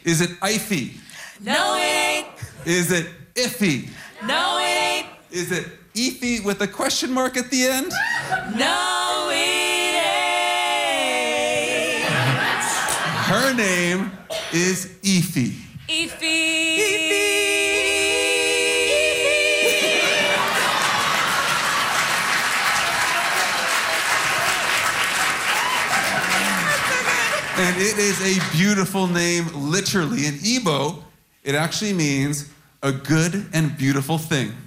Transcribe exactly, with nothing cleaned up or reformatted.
Is it Ify? No, it ain't. Is it Iffy? No, it ain't. Is it Ethy with a question mark at the end? No, it ain't. Her name is Ify. Ify. And it is a beautiful name, literally. In Igbo, it actually means a good and beautiful thing.